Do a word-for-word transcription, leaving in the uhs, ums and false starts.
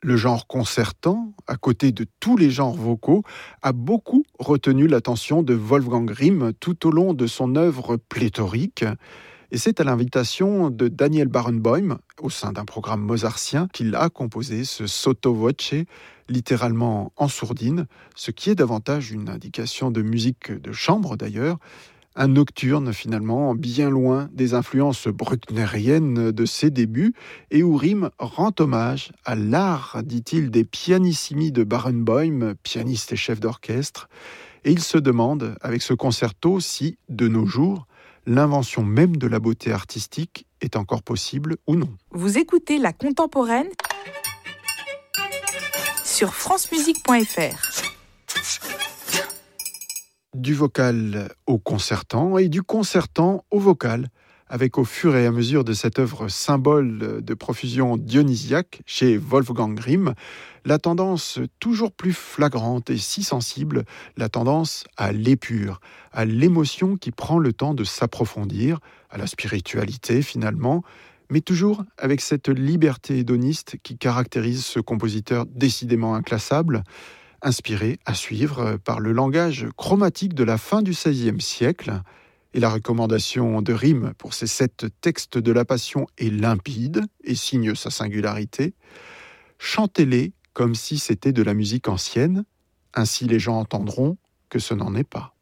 Le genre concertant, à côté de tous les genres vocaux, a beaucoup retenu l'attention de Wolfgang Rihm tout au long de son œuvre pléthorique. Et c'est à l'invitation de Daniel Barenboim, au sein d'un programme mozartien, qu'il a composé ce sotto voce, littéralement en sourdine, ce qui est davantage une indication de musique de chambre d'ailleurs, un nocturne finalement, bien loin des influences bruckneriennes de ses débuts, et où Rihm rend hommage à l'art, dit-il, des pianissimi de Barenboim, pianiste et chef d'orchestre, et il se demande, avec ce concerto, si, de nos jours, l'invention même de la beauté artistique est encore possible ou non. Vous écoutez La Contemporaine sur francemusique point f r. Du vocal au concertant et du concertant au vocal, avec au fur et à mesure de cette œuvre symbole de profusion dionysiaque chez Wolfgang Rihm, la tendance toujours plus flagrante et si sensible, la tendance à l'épure, à l'émotion qui prend le temps de s'approfondir, à la spiritualité finalement, mais toujours avec cette liberté hédoniste qui caractérise ce compositeur décidément inclassable, inspiré à suivre par le langage chromatique de la fin du seizième siècle. Et la recommandation de Rihm pour ces sept textes de la Passion est limpide et signe sa singularité. Chantez-les comme si c'était de la musique ancienne, ainsi les gens entendront que ce n'en est pas.